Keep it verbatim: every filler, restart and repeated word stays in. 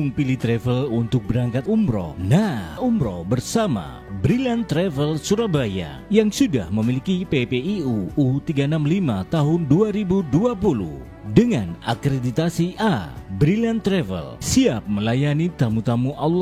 bingung pilih travel untuk berangkat umroh? Nah, umroh bersama Brilliant Travel Surabaya yang sudah memiliki P P I U U tiga enam lima tahun dua ribu dua puluh. Dengan akreditasi A, Brilliant Travel siap melayani tamu-tamu Allah